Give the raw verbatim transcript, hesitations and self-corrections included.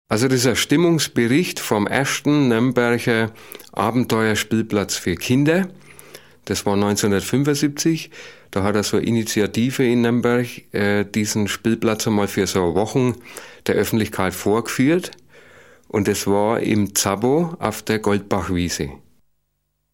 Also das ist ein Stimmungsbericht vom ersten Nürnberger Abenteuerspielplatz für Kinder. Das war neunzehnhundertfünfundsiebzig. Da hat er so eine Initiative in Nürnberg äh, diesen Spielplatz einmal für so Wochen der Öffentlichkeit vorgeführt. Und das war im Zabbo auf der Goldbachwiese.